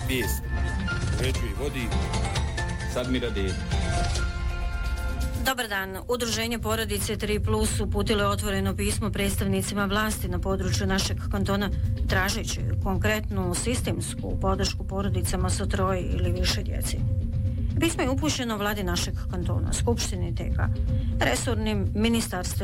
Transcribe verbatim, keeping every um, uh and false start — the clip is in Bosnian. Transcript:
vijest. Uređuje i vodi Sadmira Dedić. Dobar dan. Udruženje Porodice tri plus uputilo je otvoreno pismo predstavnicima vlasti na području našeg kantona tražeći konkretnu sistemsku podršku porodicama sa troje ili više djeci. Pismo je upućeno vladi našeg kantona, skupštini te ka resornim ministarstvima